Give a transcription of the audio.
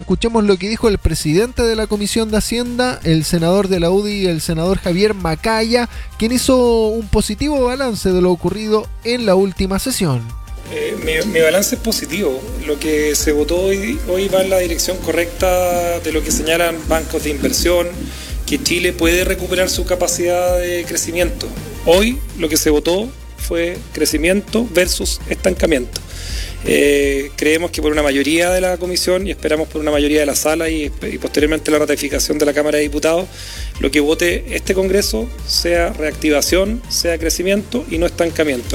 escuchemos lo que dijo el presidente de la Comisión de Hacienda, el senador de la UDI, el senador Javier Macaya, quien hizo un positivo balance de lo ocurrido en la última sesión. Mi balance es positivo. Lo que se votó hoy va en la dirección correcta de lo que señalan bancos de inversión, que Chile puede recuperar su capacidad de crecimiento. Hoy lo que se votó fue crecimiento versus estancamiento. Creemos que por una mayoría de la comisión y esperamos por una mayoría de la sala y posteriormente la ratificación de la Cámara de Diputados, lo que vote este Congreso sea reactivación, sea crecimiento y no estancamiento.